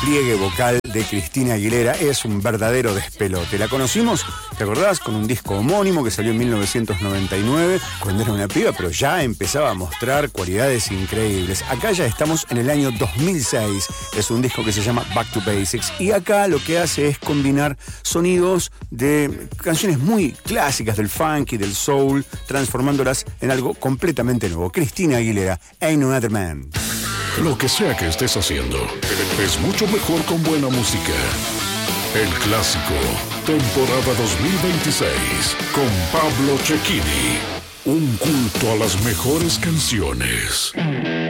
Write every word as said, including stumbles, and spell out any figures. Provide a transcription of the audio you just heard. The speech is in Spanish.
despliegue vocal de Cristina Aguilera es un verdadero despelote. La conocimos, ¿te acordás? Con un disco homónimo que salió en mil novecientos noventa y nueve, cuando era una piba, pero ya empezaba a mostrar cualidades increíbles. Acá ya estamos en el año dos mil seis. Es un disco que se llama Back to Basics. Y acá lo que hace es combinar sonidos de canciones muy clásicas del funk y del soul, transformándolas en algo completamente nuevo. Cristina Aguilera, Ain't No Other Man. Lo que sea que estés haciendo, es mucho mejor con buena música. El Clásico, temporada dos mil veintiséis, con Pablo Cecchini. Un culto a las mejores canciones.